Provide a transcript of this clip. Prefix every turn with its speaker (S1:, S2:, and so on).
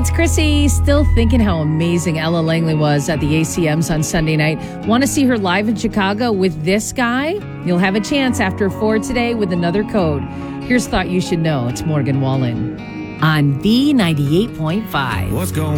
S1: it's Chrissy. Still thinking how amazing Ella Langley was at the ACMs on Sunday night. Want to see her live in Chicago with this guy? You'll have a chance after 4 today with another code. Here's Thought You Should Know. It's Morgan Wallen on B98.5.
S2: What's going